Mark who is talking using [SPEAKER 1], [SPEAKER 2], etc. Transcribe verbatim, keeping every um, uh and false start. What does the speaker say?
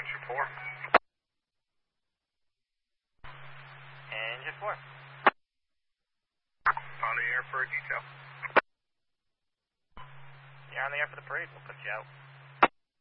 [SPEAKER 1] Engine four.
[SPEAKER 2] Engine four.
[SPEAKER 1] On the air for a detail.
[SPEAKER 2] You're on the air for the parade. We'll put you out.